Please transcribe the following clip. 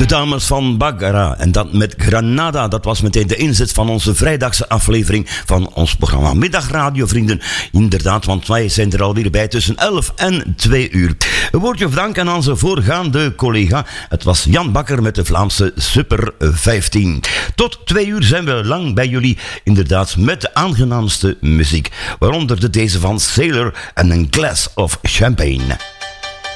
De dames van Baggara en dat met Granada. Dat was meteen de inzet van onze vrijdagse aflevering van ons programma Middagradio, vrienden. Inderdaad, want wij zijn er alweer bij tussen 11 en 2 uur. Een woordje of dank aan onze voorgaande collega. Het was Jan Bakker met de Vlaamse Super 15. Tot 2 uur zijn we lang bij jullie. Inderdaad, met de aangenaamste muziek. Waaronder deze van Sailor en een Glass of Champagne.